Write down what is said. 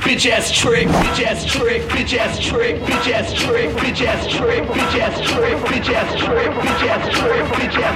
bitch ass trick, bitch ass trick, bitch ass trick, bitch ass trick, bitch ass trick, bitch ass trick, bitch ass trick, bitch ass trick, bitch ass